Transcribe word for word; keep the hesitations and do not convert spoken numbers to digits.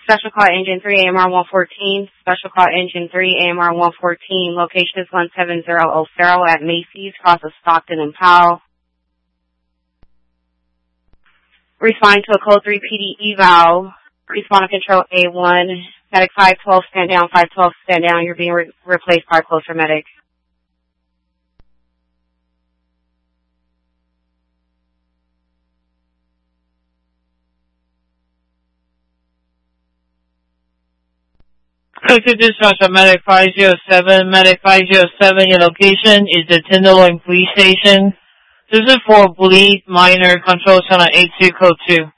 Special Call Engine three, A M R one fourteen. Special Call Engine three, A M R one fourteen. Location is one seven zero zero zero at Macy's, cross of Stockton and Powell. Responding to a Code three P D eval. Respond to Control A one. Medic five twelve, stand down. five twelve, stand down. You're being re- replaced by Closer Medic. Closer dispatch on Medic five zero seven. Medic five zero seven, your location is the Tenderloin Police Station. This is for bleed minor control channel eight two code two.